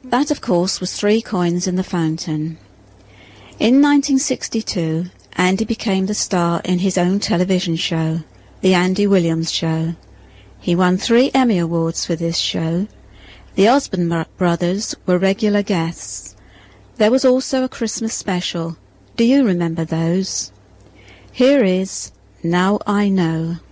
That, of course, was 3 coins in the fountain. In 1962, Andy became the star in his own television show, The Andy Williams Show. He won 3 Emmy Awards for this show. The Osborne brothers were regular guests. There was also a Christmas special. Do you remember those? Here is Now I Know.